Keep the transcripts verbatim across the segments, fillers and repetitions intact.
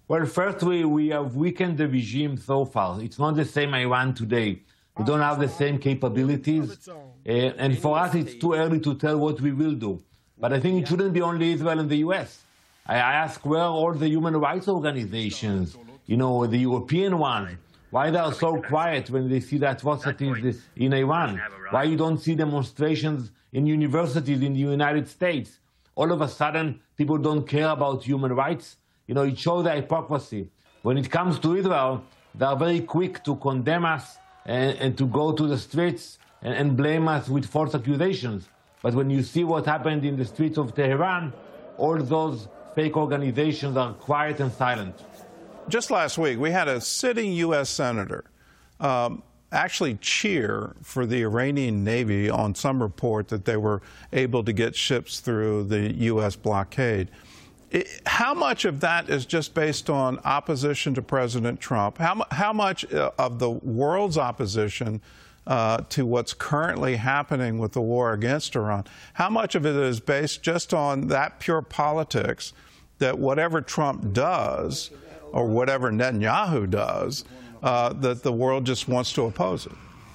Well, first, we, we have weakened the regime so far. It's not the same Iran today. We don't have the same capabilities. Uh, and for us, it's too early to tell what we will do. But I think it shouldn't be only Israel and the U S. I, I ask where are all the human rights organizations, you know, the European ones, why they are so quiet when they see the atrocities in Iran? Why you don't see demonstrations in universities in the United States? All of a sudden, people don't care about human rights. You know, it shows the hypocrisy. When it comes to Israel, they are very quick to condemn us and, and to go to the streets and, and blame us with false accusations. But when you see what happened in the streets of Tehran, all those fake organizations are quiet and silent. Just last week, we had a sitting U S senator um, actually cheer for the Iranian Navy on some report that they were able to get ships through the U S blockade. It, how much of that is just based on opposition to President Trump? How, how much of the world's opposition uh, to what's currently happening with the war against Iran, how much of it is based just on that pure politics that whatever Trump does or whatever Netanyahu does, uh, that the world just wants to oppose it?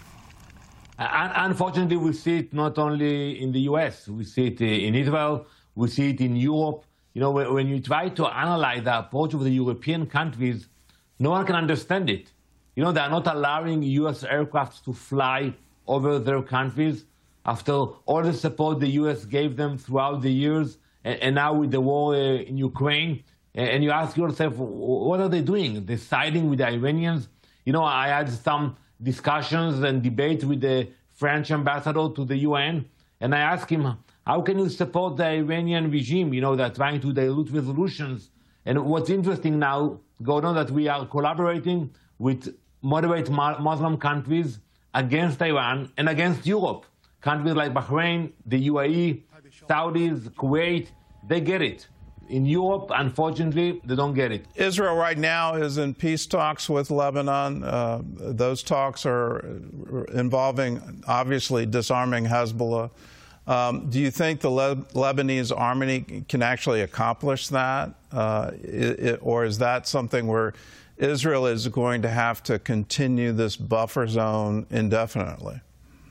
Unfortunately, we see it not only in the U S. We see it in Israel. We see it in Europe. You know, when you try to analyze the approach of the European countries, no one can understand it. You know, they are not allowing U S aircraft to fly over their countries after all the support the U S gave them throughout the years, and, and now with the war uh, in Ukraine. And you ask yourself, what are they doing? They're siding with the Iranians? You know, I had some discussions and debates with the French ambassador to the U N, and I asked him, how can you support the Iranian regime? You know, they're trying to dilute resolutions. And what's interesting now, Gordon, that we are collaborating with moderate Muslim countries against Iran and against Europe. Countries like Bahrain, the U A E, Saudis, Kuwait, they get it. In Europe, unfortunately, they don't get it. Israel right now is in peace talks with Lebanon. Uh, those talks are involving, obviously, disarming Hezbollah. Um, do you think the Le Lebanese army can actually accomplish that? Uh, it, it, or is that something where Israel is going to have to continue this buffer zone indefinitely?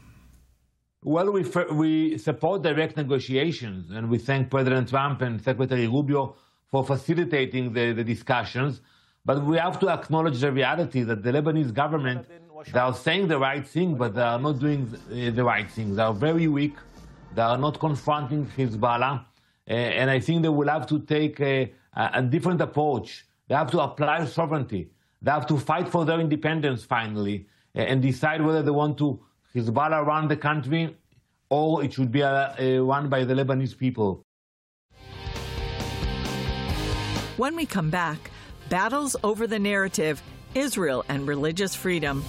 Well, we, we support direct negotiations, and we thank President Trump and Secretary Rubio for facilitating the, the discussions. But we have to acknowledge the reality that the Lebanese government, they are saying the right thing, but they are not doing the, the right thing. They are very weak. They are not confronting Hezbollah. Uh, and I think they will have to take a, a different approach. They have to apply sovereignty. They have to fight for their independence, finally, and decide whether they want to Hezbollah run the country, or it should be uh, uh, run by the Lebanese people. When we come back, battles over the narrative, Israel and religious freedom.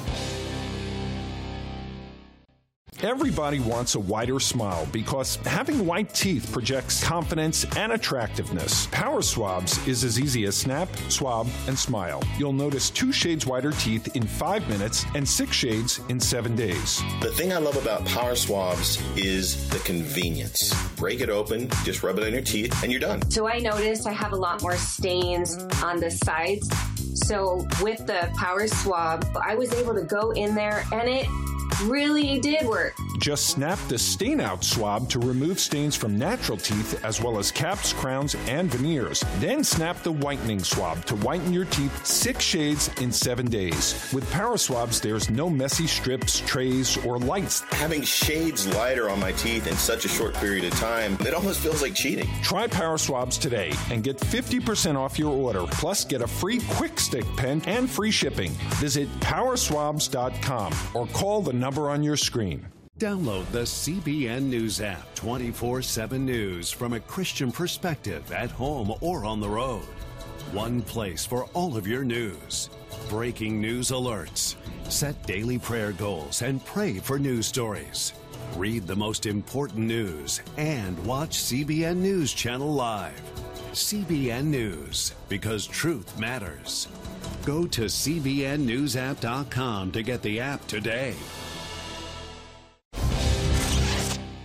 Everybody wants a wider smile because having white teeth projects confidence and attractiveness. Power Swabs is as easy as snap, swab, and smile. You'll notice two shades whiter teeth in five minutes and six shades in seven days. The thing I love about Power Swabs is the convenience. Break it open, just rub it on your teeth, and you're done. So I noticed I have a lot more stains on the sides. So with the Power Swab, I was able to go in there and it really did work. Just snap the stain out swab to remove stains from natural teeth as well as caps, crowns, and veneers. Then snap the whitening swab to whiten your teeth six shades in seven days. With Power Swabs, there's no messy strips, trays, or lights. Having shades lighter on my teeth in such a short period of time, it almost feels like cheating. Try Power Swabs today and get fifty percent off your order. Plus, get a free Quick Stick pen and free shipping. Visit power swabs dot com or call the number on your screen. Download the C B N News app, twenty-four seven News from a Christian perspective at home or on the road. One place for all of your news. Breaking news alerts. Set daily prayer goals and pray for news stories. Read the most important news and watch C B N News Channel live. C B N News, because truth matters. Go to C B N news app dot com to get the app today.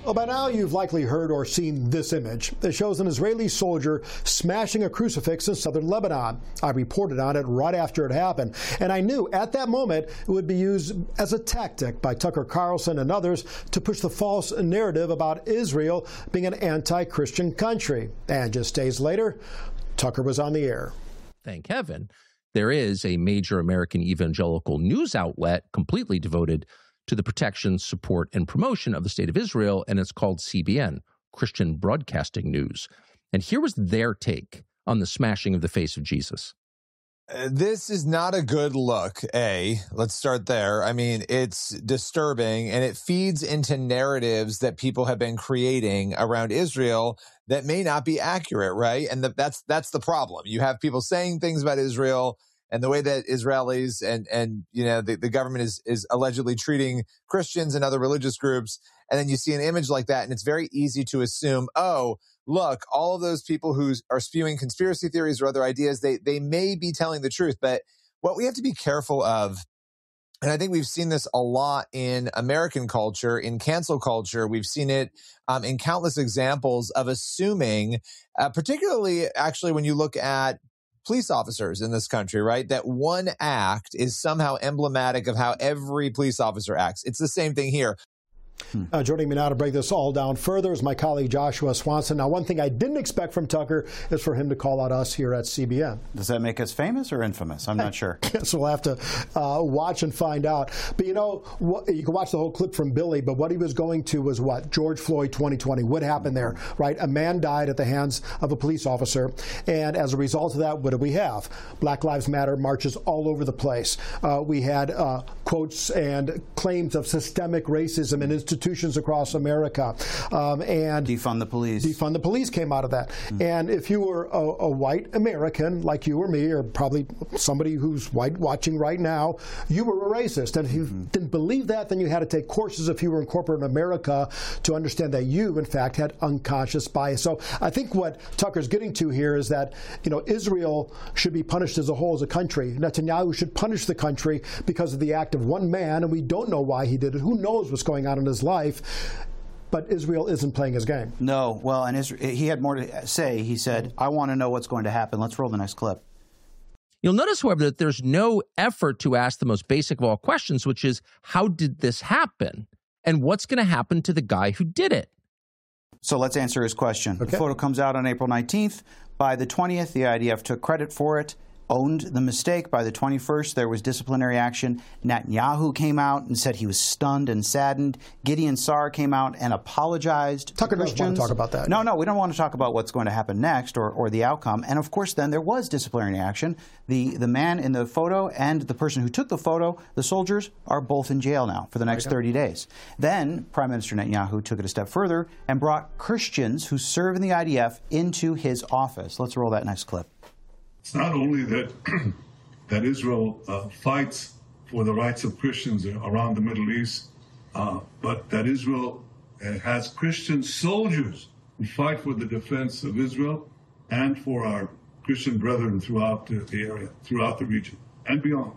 Well, by now you've likely heard or seen this image. It shows an Israeli soldier smashing a crucifix in southern Lebanon. I reported on it right after it happened, and I knew at that moment it would be used as a tactic by Tucker Carlson and others to push the false narrative about Israel being an anti-Christian country. And just days later, Tucker was on the air. Thank heaven. There is a major American evangelical news outlet completely devoted to the protection, support, and promotion of the State of Israel, and it's called C B N, Christian Broadcasting News. And here was their take on the smashing of the face of Jesus. Uh, this is not a good look, A. Let's start there. I mean, it's disturbing, and it feeds into narratives that people have been creating around Israel that may not be accurate, right? And the, that's that's the problem. You have people saying things about Israel and the way that Israelis and, and you know, the, the government is, is allegedly treating Christians and other religious groups. And then you see an image like that, and it's very easy to assume, oh, look, all of those people who are spewing conspiracy theories or other ideas, they they may be telling the truth. But what we have to be careful of, and I think we've seen this a lot in American culture, in cancel culture. We've seen it um, in countless examples of assuming, uh, particularly actually when you look at police officers in this country, right, that one act is somehow emblematic of how every police officer acts. It's the same thing here. Hmm. Uh, joining me now to break this all down further is my colleague Joshua Swanson. Now, one thing I didn't expect from Tucker is for him to call out us here at C B N. Does that make us famous or infamous? I'm not sure. So we'll have to uh, watch and find out. But, you know, what, you can watch the whole clip from Billy, but what he was going to was what? George Floyd twenty twenty. What happened there, right? A man died at the hands of a police officer. And as a result of that, what do we have? Black Lives Matter marches all over the place. Uh, we had uh, quotes and claims of systemic racism in institutions across America. Um, and defund the police. Defund the police came out of that. Mm. And if you were a, a white American like you or me, or probably somebody who's white watching right now, you were a racist. And if you mm-hmm. didn't believe that, then you had to take courses if you were in corporate America to understand that you, in fact, had unconscious bias. So I think what Tucker's getting to here is that, you know, Israel should be punished as a whole as a country. Netanyahu should punish the country because of the act of one man, and we don't know why he did it. Who knows what's going on in his life? But Israel isn't playing his game. No. Well, and Israel, he had more to say. He said, I want to know what's going to happen. Let's roll the next clip. You'll notice, however, that there's no effort to ask the most basic of all questions, which is, how did this happen? And what's going to happen to the guy who did it? So let's answer his question. Okay. The photo comes out on April nineteenth. By the twentieth, the I D F took credit for it, owned the mistake. By the twenty-first, there was disciplinary action. Netanyahu came out and said he was stunned and saddened. Gideon Sa'ar came out and apologized. Tucker to doesn't want to talk about that. No, no, we don't want to talk about what's going to happen next or, or the outcome. And of course, then there was disciplinary action. The the man in the photo and the person who took the photo, the soldiers, are both in jail now for the next thirty days. Then Prime Minister Netanyahu took it a step further and brought Christians who serve in the I D F into his office. Let's roll that next clip. It's not only that that Israel uh, fights for the rights of Christians around the Middle East, uh, but that Israel uh, has Christian soldiers who fight for the defense of Israel and for our Christian brethren throughout the, the area, throughout the region, and beyond.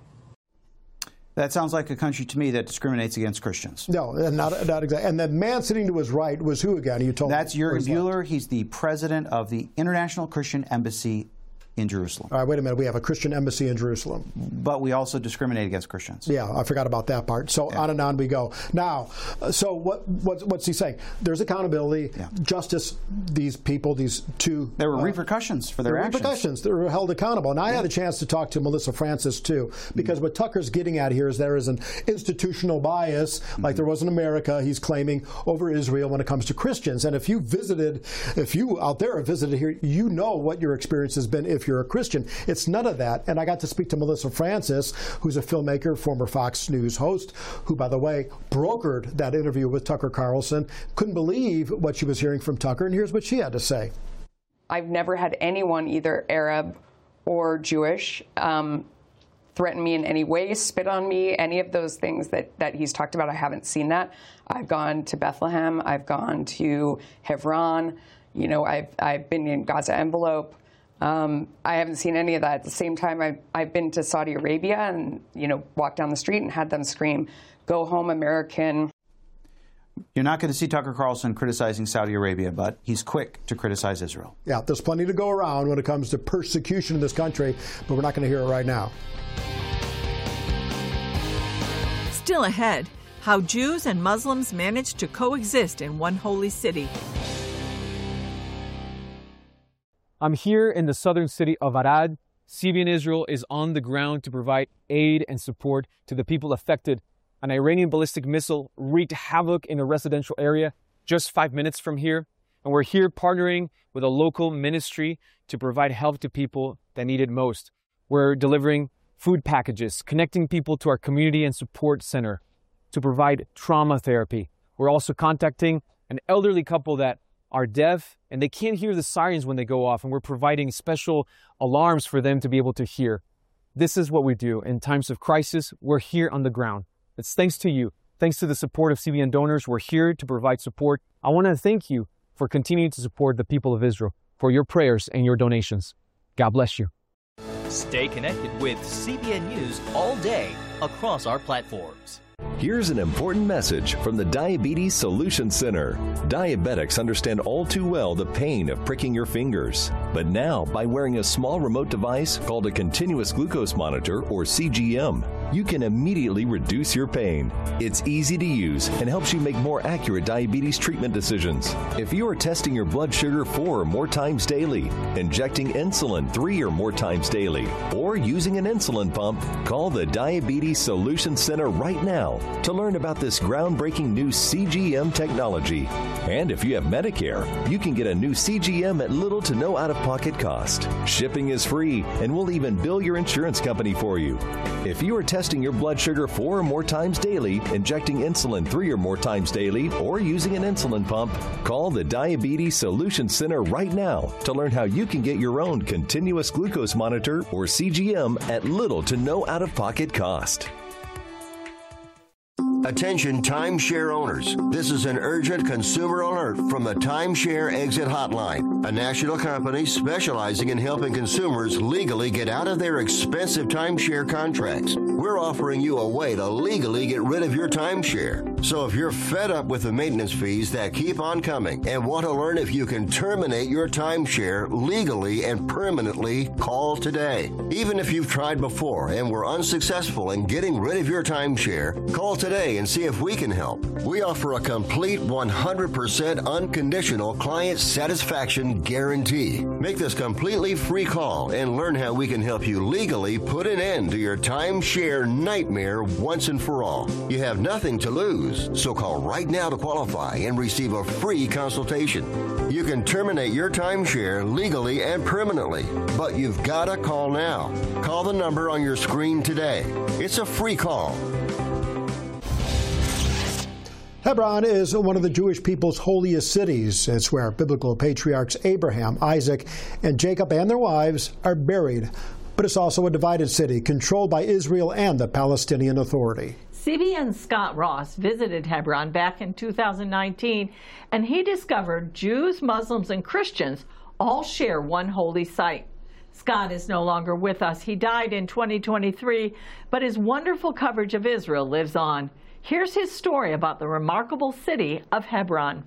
That sounds like a country to me that discriminates against Christians. No, not, not exactly. And the man sitting to his right was who again? You told That's me. That's Jürgen Buehler. He's the president of the International Christian Embassy in Jerusalem. All right, wait a minute. We have a Christian embassy in Jerusalem. But we also discriminate against Christians. Yeah, I forgot about that part. So yeah. on and on we go. Now, so what, what what's he saying? There's accountability, yeah. justice, these people, these two. There were uh, repercussions for their there were actions. repercussions. They were held accountable. Now, I yeah. had a chance to talk to Melissa Francis, too, because mm-hmm. what Tucker's getting at here is there is an institutional bias, mm-hmm. like there was in America, he's claiming, over Israel when it comes to Christians. And if you visited, if you out there have visited here, you know what your experience has been if you're a Christian. It's none of that. And I got to speak to Melissa Francis, who's a filmmaker, former Fox News host, who, by the way, brokered that interview with Tucker Carlson. Couldn't believe what she was hearing from Tucker. And here's what she had to say. I've never had anyone, either Arab or Jewish, um, threaten me in any way, spit on me, any of those things that, that he's talked about. I haven't seen that. I've gone to Bethlehem. I've gone to Hebron. You know, I've, I've been in Gaza Envelope. Um, I haven't seen any of that. At the same time, I've, I've been to Saudi Arabia and, you know, walked down the street and had them scream, "Go home, American." You're not going to see Tucker Carlson criticizing Saudi Arabia, but he's quick to criticize Israel. Yeah, there's plenty to go around when it comes to persecution in this country, but we're not going to hear it right now. Still ahead, how Jews and Muslims managed to coexist in one holy city. I'm here in the southern city of Arad. C B N Israel is on the ground to provide aid and support to the people affected. An Iranian ballistic missile wreaked havoc in a residential area just five minutes from here. And we're here partnering with a local ministry to provide help to people that need it most. We're delivering food packages, connecting people to our community and support center to provide trauma therapy. We're also contacting an elderly couple that are deaf and they can't hear the sirens when they go off, and we're providing special alarms for them to be able to hear. This is what we do in times of crisis. We're here on the ground. It's thanks to you. Thanks to the support of C B N donors, we're here to provide support. I want to thank you for continuing to support the people of Israel, for your prayers and your donations. God bless you. Stay connected with C B N News all day across our platforms. Here's an important message from the Diabetes Solution Center. Diabetics understand all too well the pain of pricking your fingers. But now, by wearing a small remote device called a continuous glucose monitor, or C G M, you can immediately reduce your pain. It's easy to use and helps you make more accurate diabetes treatment decisions. If you are testing your blood sugar four or more times daily, injecting insulin three or more times daily, or using an insulin pump, call the Diabetes Solution Center right now to learn about this groundbreaking new C G M technology. And if you have Medicare, you can get a new C G M at little to no out-of-pocket cost. Shipping is free, and we'll even bill your insurance company for you. If you are testing your blood sugar four or more times daily, injecting insulin three or more times daily, or using an insulin pump, call the Diabetes Solution Center right now to learn how you can get your own continuous glucose monitor, or C G M, at little to no out-of-pocket cost. Attention timeshare owners. This is an urgent consumer alert from the Timeshare Exit Hotline, a national company specializing in helping consumers legally get out of their expensive timeshare contracts. We're offering you a way to legally get rid of your timeshare. So if you're fed up with the maintenance fees that keep on coming and want to learn if you can terminate your timeshare legally and permanently, call today. Even if you've tried before and were unsuccessful in getting rid of your timeshare, call today and see if we can help. We offer a complete one hundred percent unconditional client satisfaction guarantee. Make this completely free call and learn how we can help you legally put an end to your timeshare nightmare once and for all. You have nothing to lose, so call right now to qualify and receive a free consultation. You can terminate your timeshare legally and permanently, but you've got to call now. Call the number on your screen today. It's a free call. Hebron is one of the Jewish people's holiest cities. It's where biblical patriarchs Abraham, Isaac, and Jacob and their wives are buried. But it's also a divided city, controlled by Israel and the Palestinian Authority. C B N's Scott Ross visited Hebron back in two thousand nineteen, and he discovered Jews, Muslims, and Christians all share one holy site. Scott is no longer with us. He died in twenty twenty-three, but his wonderful coverage of Israel lives on. Here's his story about the remarkable city of Hebron.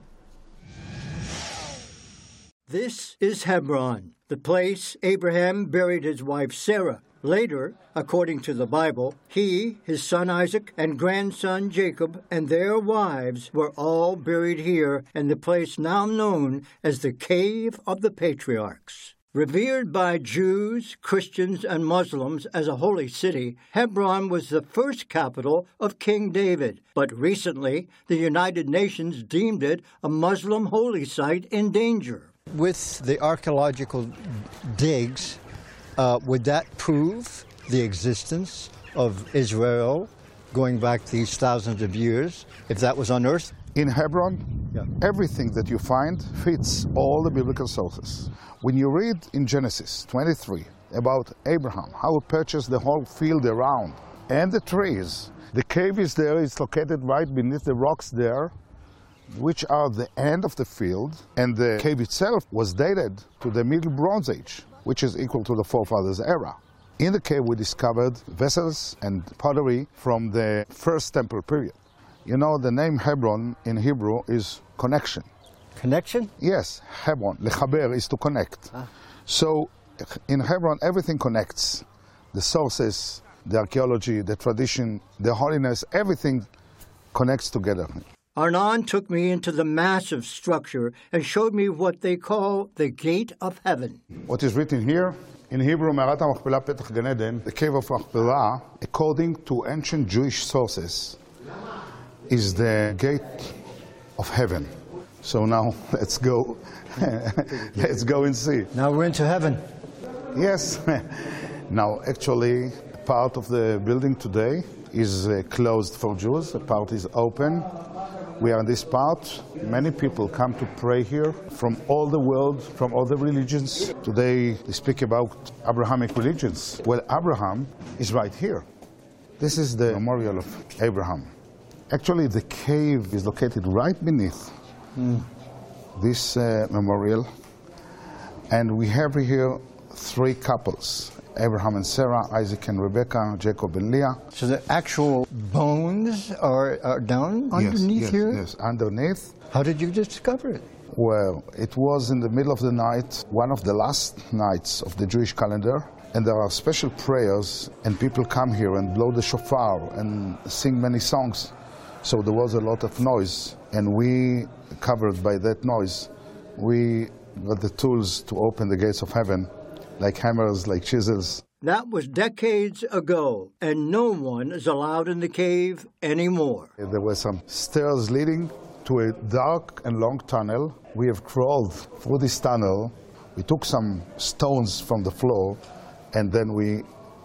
This is Hebron, the place Abraham buried his wife Sarah. Later, according to the Bible, he, his son Isaac, and grandson Jacob, and their wives were all buried here in the place now known as the Cave of the Patriarchs. Revered by Jews, Christians, and Muslims as a holy city, Hebron was the first capital of King David, but recently the United Nations deemed it a Muslim holy site in danger. With the archaeological digs, uh, would that prove the existence of Israel going back these thousands of years, if that was unearthed? In Hebron, yeah. Everything that you find fits all the biblical sources. When you read in Genesis twenty-three about Abraham, how he purchased the whole field around, and the trees, the cave is there, it's located right beneath the rocks there, which are the end of the field, and the cave itself was dated to the Middle Bronze Age, which is equal to the forefathers' era. In the cave we discovered vessels and pottery from the First Temple period. You know, the name Hebron in Hebrew is connection. Connection? Yes, Hebron. Lechaber is to connect. Ah. So in Hebron, everything connects. The sources, the archaeology, the tradition, the holiness, everything connects together. Arnon took me into the massive structure and showed me what they call the Gate of Heaven. What is written here in Hebrew, Me'arat HaMachpelah Petach Gan Eden, the Cave of Machpelah, according to ancient Jewish sources, is the Gate of Heaven. So now let's go, let's go and see. Now we're into heaven. Yes. Now actually, part of the building today is uh, closed for Jews, a part is open. We are in this part. Many people come to pray here from all the world, from all the religions. Today they speak about Abrahamic religions. Well, Abraham is right here. This is the memorial of Abraham. Actually, the cave is located right beneath mm. this uh, memorial. And we have here three couples. Abraham and Sarah, Isaac and Rebekah, Jacob and Leah. So the actual bones are, are down underneath yes, here? Yes, underneath. How did you discover it? Well, it was in the middle of the night, one of the last nights of the Jewish calendar, and there are special prayers, and people come here and blow the shofar and sing many songs. So there was a lot of noise, and we, covered by that noise, we got the tools to open the gates of heaven, like hammers, like chisels. That was decades ago, and no one is allowed in the cave anymore. There were some stairs leading to a dark and long tunnel. We have crawled through this tunnel. We took some stones from the floor, and then we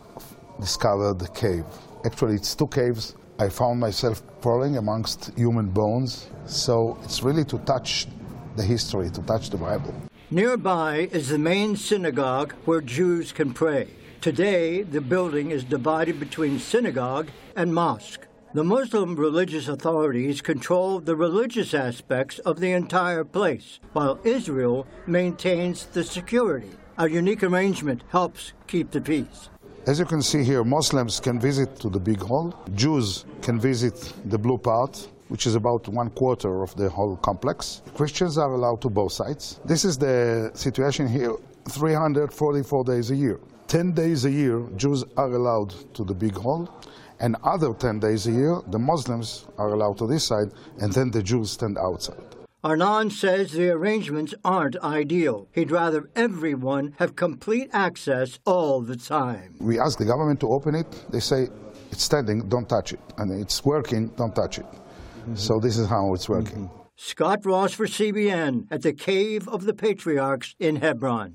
discovered the cave. Actually, it's two caves. I found myself crawling amongst human bones. So it's really to touch the history, to touch the Bible. Nearby is the main synagogue where Jews can pray. Today, the building is divided between synagogue and mosque. The Muslim religious authorities control the religious aspects of the entire place, while Israel maintains the security. A unique arrangement helps keep the peace. As you can see here, Muslims can visit to the big hall. Jews can visit the blue part, which is about one quarter of the whole complex. Christians are allowed to both sides. This is the situation here, three hundred forty-four days a year. ten days a year, Jews are allowed to the big hall, and other ten days a year, the Muslims are allowed to this side, and then the Jews stand outside. Arnon says the arrangements aren't ideal. He'd rather everyone have complete access all the time. We ask the government to open it. They say, it's standing, don't touch it. And it's working, don't touch it. Mm-hmm. So this is how it's working. Mm-hmm. Scott Ross for C B N at the Cave of the Patriarchs in Hebron.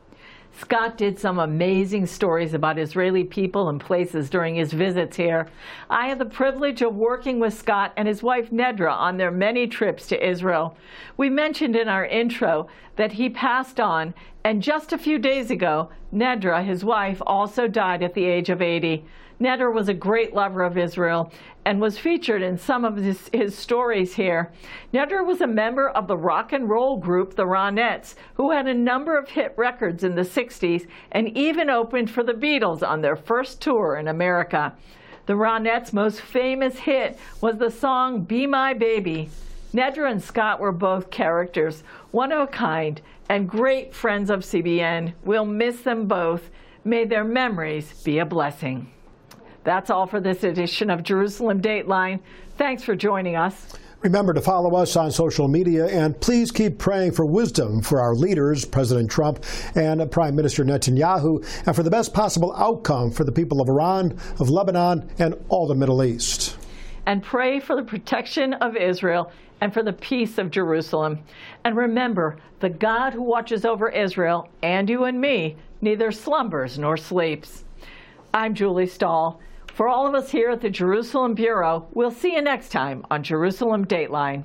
Scott did some amazing stories about Israeli people and places during his visits here. I had the privilege of working with Scott and his wife Nedra on their many trips to Israel. We mentioned in our intro that he passed on, and just a few days ago, Nedra, his wife, also died at the age of eighty. Nedra was a great lover of Israel and was featured in some of his, his stories here. Nedra was a member of the rock and roll group, the Ronettes, who had a number of hit records in the sixties and even opened for the Beatles on their first tour in America. The Ronettes' most famous hit was the song Be My Baby. Nedra and Scott were both characters, one of a kind, and great friends of C B N. We'll miss them both. May their memories be a blessing. That's all for this edition of Jerusalem Dateline. Thanks for joining us. Remember to follow us on social media, and please keep praying for wisdom for our leaders, President Trump and Prime Minister Netanyahu, and for the best possible outcome for the people of Iran, of Lebanon, and all the Middle East. And pray for the protection of Israel and for the peace of Jerusalem. And remember, the God who watches over Israel and you and me neither slumbers nor sleeps. I'm Julie Stahl. For all of us here at the Jerusalem Bureau, we'll see you next time on Jerusalem Dateline.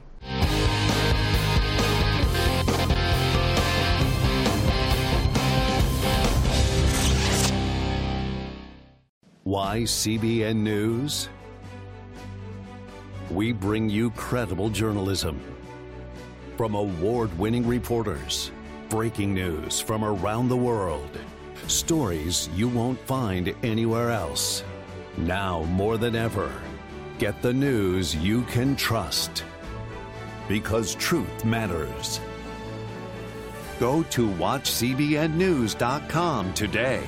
Why C B N News? We bring you credible journalism from award-winning reporters, breaking news from around the world, stories you won't find anywhere else. Now more than ever, Get the news you can trust. Because truth matters. Go to watch C B N news dot com today.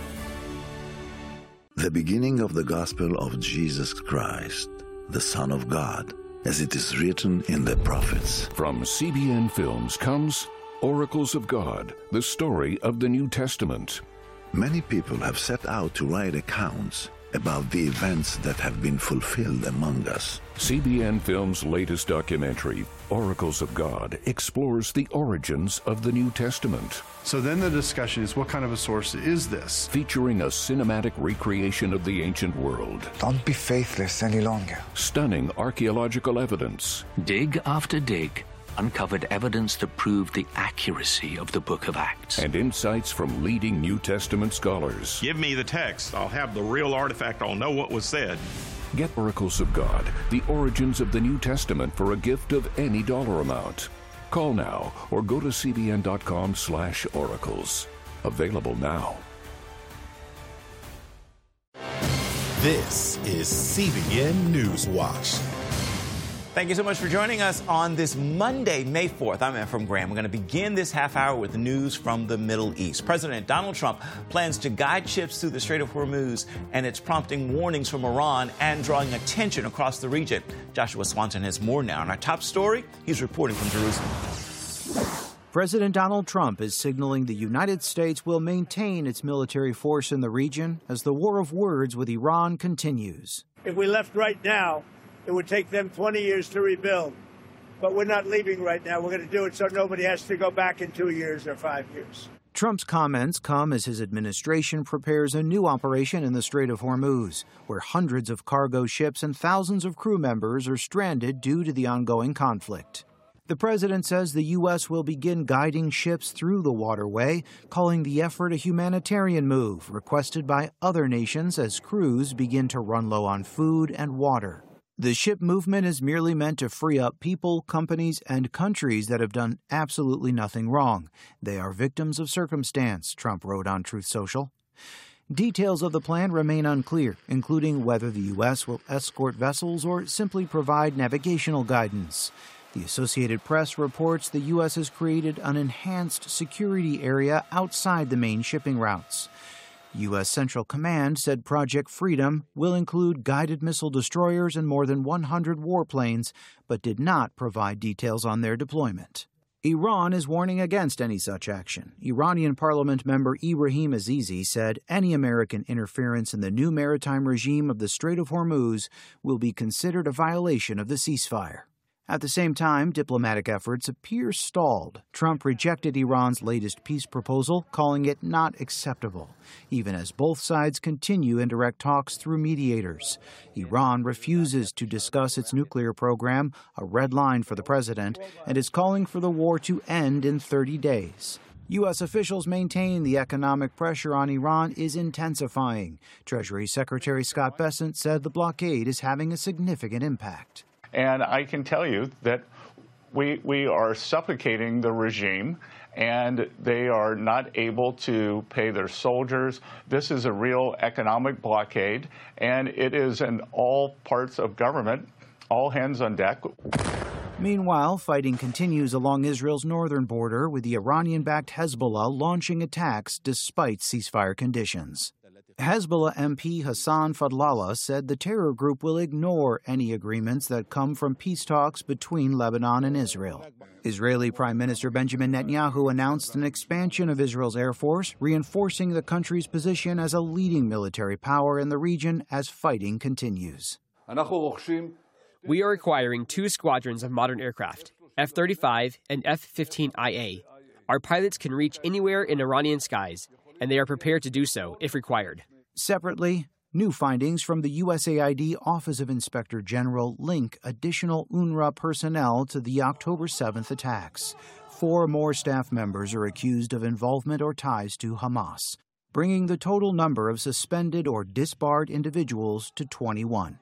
The beginning of the gospel of Jesus Christ, the Son of God, as it is written in the prophets. From C B N Films comes Oracles of God, the story of the New Testament. Many people have set out to write accounts about the events that have been fulfilled among us. C B N Films' latest documentary, Oracles of God, explores the origins of the New Testament. So then the discussion is, what kind of a source is this? Featuring a cinematic recreation of the ancient world. Don't be faithless any longer. Stunning archaeological evidence. Dig after dig uncovered evidence that proved the accuracy of the book of Acts. And insights from leading New Testament scholars. Give me the text. I'll have the real artifact. I'll know what was said. Get Oracles of God, the origins of the New Testament for a gift of any dollar amount. Call now or go to C B N dot com slash oracles. Available now. This is C B N News Watch. Thank you so much for joining us on this Monday, May fourth. I'm Ephraim Graham. We're going to begin this half hour with news from the Middle East. President Donald Trump plans to guide ships through the Strait of Hormuz, and it's prompting warnings from Iran and drawing attention across the region. Joshua Swanson has more now. On our top story, he's reporting from Jerusalem. President Donald Trump is signaling the United States will maintain its military force in the region as the war of words with Iran continues. If we left right now, it would take them twenty years to rebuild. But we're not leaving right now. We're going to do it so nobody has to go back in two years or five years. Trump's comments come as his administration prepares a new operation in the Strait of Hormuz, where hundreds of cargo ships and thousands of crew members are stranded due to the ongoing conflict. The president says the U S will begin guiding ships through the waterway, calling the effort a humanitarian move requested by other nations as crews begin to run low on food and water. The ship movement is merely meant to free up people, companies, and countries that have done absolutely nothing wrong. They are victims of circumstance, Trump wrote on Truth Social. Details of the plan remain unclear, including whether the U S will escort vessels or simply provide navigational guidance. The Associated Press reports the U S has created an enhanced security area outside the main shipping routes. U S Central Command said Project Freedom will include guided missile destroyers and more than one hundred warplanes, but did not provide details on their deployment. Iran is warning against any such action. Iranian parliament member Ibrahim Azizi said any American interference in the new maritime regime of the Strait of Hormuz will be considered a violation of the ceasefire. At the same time, diplomatic efforts appear stalled. Trump rejected Iran's latest peace proposal, calling it not acceptable, even as both sides continue indirect talks through mediators. Iran refuses to discuss its nuclear program, a red line for the president, and is calling for the war to end in thirty days. U S officials maintain the economic pressure on Iran is intensifying. Treasury Secretary Scott Bessent said the blockade is having a significant impact. And I can tell you that we, we are suffocating the regime, and they are not able to pay their soldiers. This is a real economic blockade, and it is in all parts of government, all hands on deck. Meanwhile, fighting continues along Israel's northern border, with the Iranian-backed Hezbollah launching attacks despite ceasefire conditions. Hezbollah M P Hassan Fadlallah said the terror group will ignore any agreements that come from peace talks between Lebanon and Israel. Israeli Prime Minister Benjamin Netanyahu announced an expansion of Israel's air force, reinforcing the country's position as a leading military power in the region as fighting continues. We are acquiring two squadrons of modern aircraft, F thirty-five and F fifteen I A. Our pilots can reach anywhere in Iranian skies, and they are prepared to do so if required. Separately, new findings from the U S A I D Office of Inspector General link additional UNRWA personnel to the October seventh attacks. Four more staff members are accused of involvement or ties to Hamas, bringing the total number of suspended or disbarred individuals to twenty-one.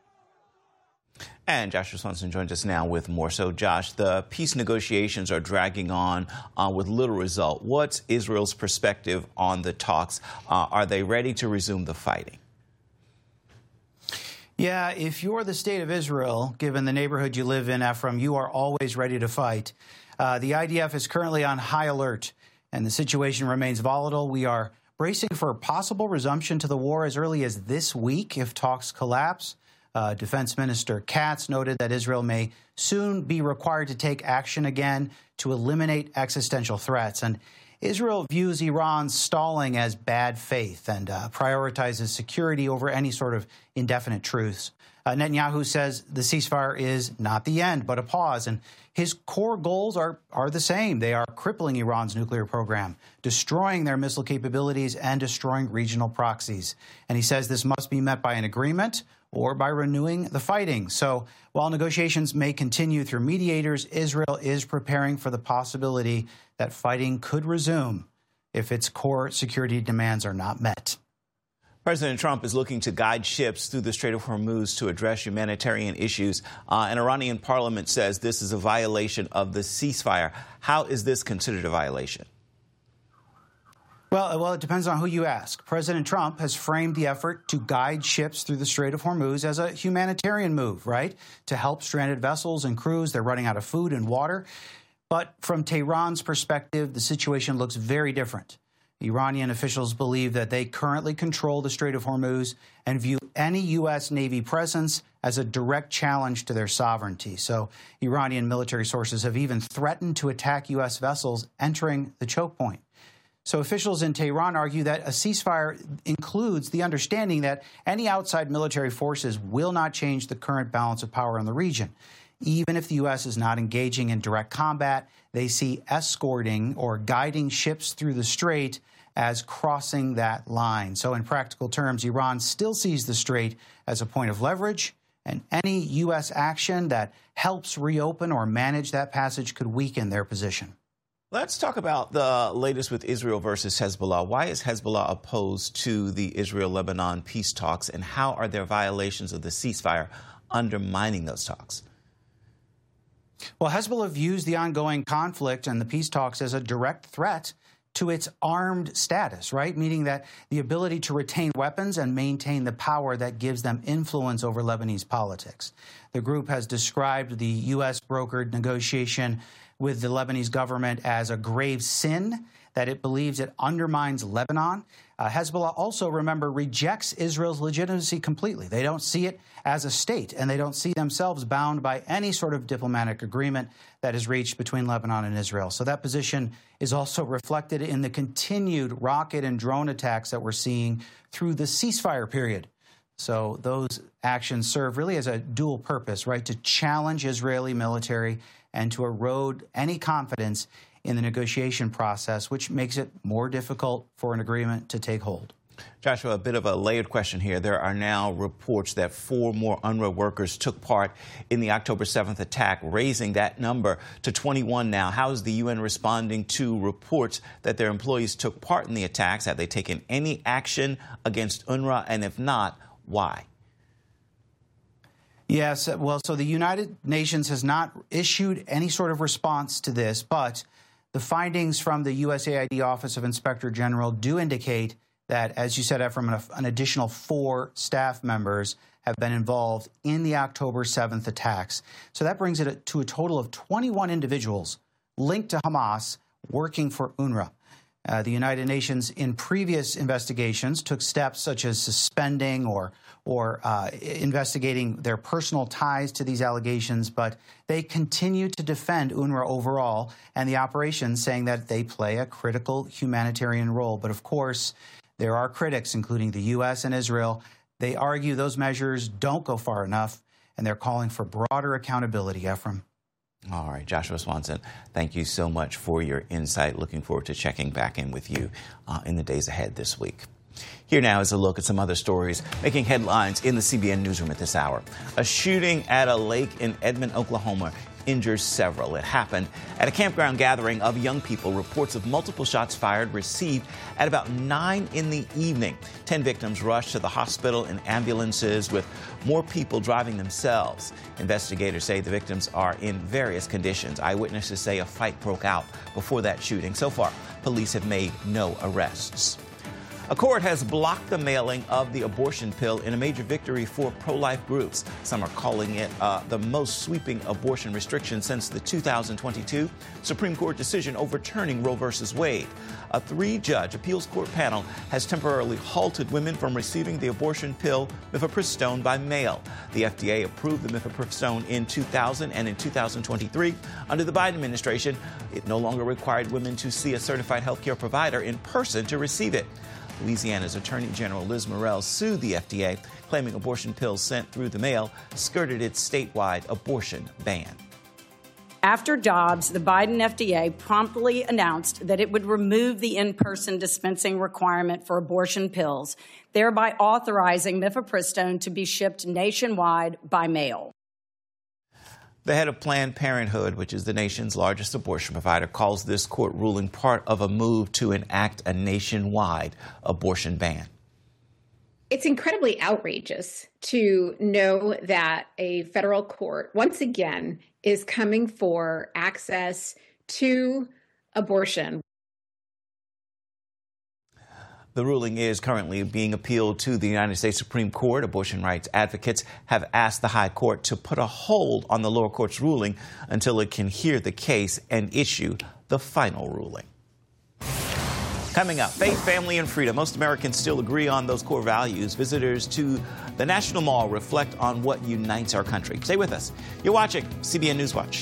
And Joshua Swanson joins us now with more. So, Josh, the peace negotiations are dragging on uh, with little result. What's Israel's perspective on the talks? Uh, are they ready to resume the fighting? Yeah, if you're the state of Israel, given the neighborhood you live in, Ephraim, you are always ready to fight. Uh, the I D F is currently on high alert, and the situation remains volatile. We are bracing for a possible resumption to the war as early as this week if talks collapse. Uh, Defense Minister Katz noted that Israel may soon be required to take action again to eliminate existential threats. And Israel views Iran's stalling as bad faith and uh, prioritizes security over any sort of indefinite truce. Uh, Netanyahu says the ceasefire is not the end, but a pause. And his core goals are, are the same. They are crippling Iran's nuclear program, destroying their missile capabilities, and destroying regional proxies. And he says this must be met by an agreement or by renewing the fighting. So while negotiations may continue through mediators, Israel is preparing for the possibility that fighting could resume if its core security demands are not met. President Trump is looking to guide ships through the Strait of Hormuz to address humanitarian issues. Uh, an Iranian parliament says this is a violation of the ceasefire. How is this considered a violation? Well, well, it depends on who you ask. President Trump has framed the effort to guide ships through the Strait of Hormuz as a humanitarian move, right? To help stranded vessels and crews. They're running out of food and water. But from Tehran's perspective, the situation looks very different. Iranian officials believe that they currently control the Strait of Hormuz and view any U S Navy presence as a direct challenge to their sovereignty. So Iranian military sources have even threatened to attack U S vessels entering the choke point. So officials in Tehran argue that a ceasefire includes the understanding that any outside military forces will not change the current balance of power in the region. Even if the U S is not engaging in direct combat, they see escorting or guiding ships through the strait as crossing that line. So in practical terms, Iran still sees the strait as a point of leverage, and any U S action that helps reopen or manage that passage could weaken their position. Let's talk about the latest with Israel versus Hezbollah. Why is Hezbollah opposed to the Israel-Lebanon peace talks, and how are their violations of the ceasefire undermining those talks? Well, Hezbollah views the ongoing conflict and the peace talks as a direct threat to its armed status, right? Meaning that the ability to retain weapons and maintain the power that gives them influence over Lebanese politics. The group has described the U S brokered negotiation with the Lebanese government as a grave sin, that it believes it undermines Lebanon. Uh, Hezbollah also, remember, rejects Israel's legitimacy completely. They don't see it as a state, and they don't see themselves bound by any sort of diplomatic agreement that is reached between Lebanon and Israel. So that position is also reflected in the continued rocket and drone attacks that we're seeing through the ceasefire period. So those actions serve really as a dual purpose, right, to challenge Israeli military and to erode any confidence in the negotiation process, which makes it more difficult for an agreement to take hold. Joshua, a bit of a layered question here. There are now reports that four more UNRWA workers took part in the October seventh attack, raising that number to twenty-one now. How is the U N responding to reports that their employees took part in the attacks? Have they taken any action against UNRWA? And if not, why? Yes, well, so the United Nations has not issued any sort of response to this, but the findings from the U S A I D Office of Inspector General do indicate that, as you said, Ephraim, an additional four staff members have been involved in the October seventh attacks. So that brings it to a total of twenty-one individuals linked to Hamas working for UNRWA. Uh, the United Nations, in previous investigations, took steps such as suspending or or uh, investigating their personal ties to these allegations, but they continue to defend UNRWA overall and the operation, saying that they play a critical humanitarian role. But of course, there are critics, including the U S and Israel. They argue those measures don't go far enough, and they're calling for broader accountability, Ephraim. All right, Joshua Swanson, thank you so much for your insight. Looking forward to checking back in with you uh, in the days ahead this week. Here now is a look at some other stories making headlines in the C B N newsroom at this hour. A shooting at a lake in Edmond, Oklahoma injures several. It happened at a campground gathering of young people. Reports of multiple shots fired received at about nine in the evening. Ten victims rushed to the hospital in ambulances, with more people driving themselves. Investigators say the victims are in various conditions. Eyewitnesses say a fight broke out before that shooting. So far, police have made no arrests. A court has blocked the mailing of the abortion pill in a major victory for pro-life groups. Some are calling it uh, the most sweeping abortion restriction since the two thousand twenty-two Supreme Court decision overturning Roe versus Wade. A three-judge appeals court panel has temporarily halted women from receiving the abortion pill mifepristone by mail. The F D A approved the mifepristone in two thousand and in two thousand twenty-three. Under the Biden administration, it no longer required women to see a certified healthcare provider in person to receive it. Louisiana's Attorney General Liz Murrell sued the F D A, claiming abortion pills sent through the mail skirted its statewide abortion ban. After Dobbs, the Biden F D A promptly announced that it would remove the in-person dispensing requirement for abortion pills, thereby authorizing mifepristone to be shipped nationwide by mail. The head of Planned Parenthood, which is the nation's largest abortion provider, calls this court ruling part of a move to enact a nationwide abortion ban. It's incredibly outrageous to know that a federal court, once again, is coming for access to abortion. The ruling is currently being appealed to the United States Supreme Court. Abortion rights advocates have asked the High Court to put a hold on the lower court's ruling until it can hear the case and issue the final ruling. Coming up, faith, family, and freedom. Most Americans still agree on those core values. Visitors to the National Mall reflect on what unites our country. Stay with us. You're watching C B N News Watch.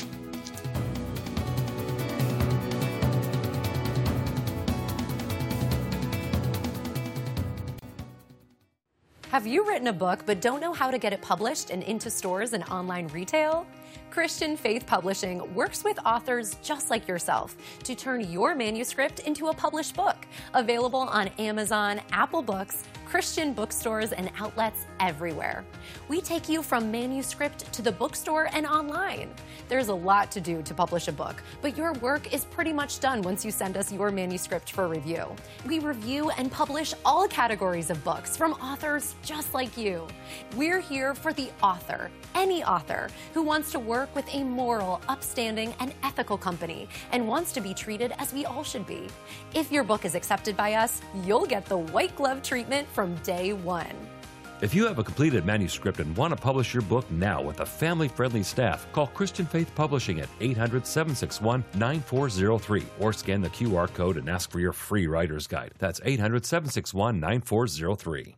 Have you written a book but don't know how to get it published and into stores and online retail? Christian Faith Publishing works with authors just like yourself to turn your manuscript into a published book, available on Amazon, Apple Books, Christian bookstores, and outlets everywhere. We take you from manuscript to the bookstore and online. There's a lot to do to publish a book, but your work is pretty much done once you send us your manuscript for review. We review and publish all categories of books from authors just like you. We're here for the author, any author who wants to work with a moral, upstanding, and ethical company and wants to be treated as we all should be. If your book is accepted by us, you'll get the white glove treatment from day one. If you have a completed manuscript and want to publish your book now with a family-friendly staff, call Christian Faith Publishing at eight hundred, seven six one, nine four zero three or scan the Q R code and ask for your free writer's guide. That's eight hundred, seven six one, nine four zero three.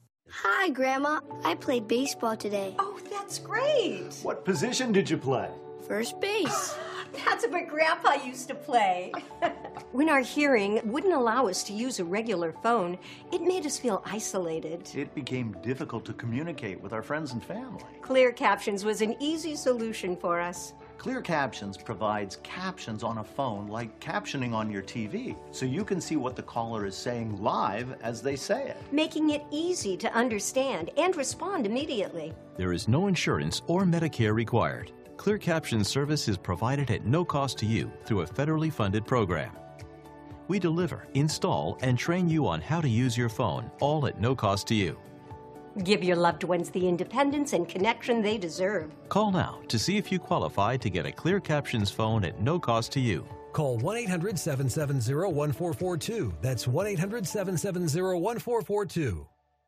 Hi, Grandma. I played baseball today. Oh, that's great. What position did you play? First base. That's what Grandpa used to play. When our hearing wouldn't allow us to use a regular phone, it made us feel isolated. It became difficult to communicate with our friends and family. Clear Captions was an easy solution for us. Clear Captions provides captions on a phone like captioning on your T V, so you can see what the caller is saying live as they say it. Making it easy to understand and respond immediately. There is no insurance or Medicare required. Clear Captions service is provided at no cost to you through a federally funded program. We deliver, install, and train you on how to use your phone, all at no cost to you. Give your loved ones the independence and connection they deserve. Call now to see if you qualify to get a Clear Captions phone at no cost to you. Call one eight hundred, seven seven zero, one four four two. That's one eight hundred, seven seven zero, one four four two.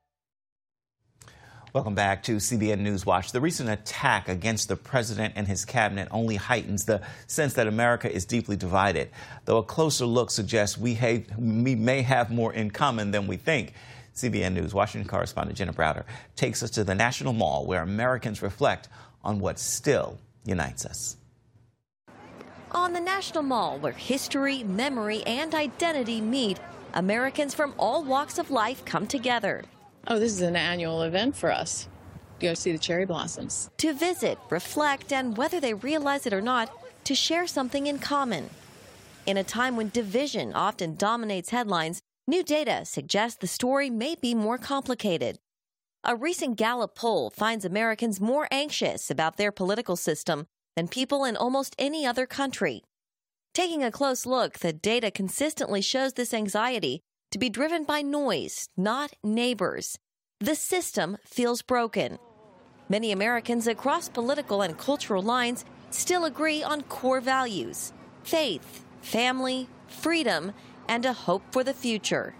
Welcome back to C B N News Watch. The recent attack against the president and his cabinet only heightens the sense that America is deeply divided, though a closer look suggests we, have, we may have more in common than we think. C B N News Washington correspondent Jenna Browder takes us to the National Mall, where Americans reflect on what still unites us. On the National Mall, where history, memory, and identity meet, Americans from all walks of life come together. Oh, this is an annual event for us. Go see the cherry blossoms. To visit, reflect, and whether they realize it or not, to share something in common. In a time when division often dominates headlines, new data suggests the story may be more complicated. A recent Gallup poll finds Americans more anxious about their political system than people in almost any other country. Taking a close look, the data consistently shows this anxiety to be driven by noise, not neighbors. The system feels broken. Many Americans across political and cultural lines still agree on core values: faith, family, freedom, and a hope for the future.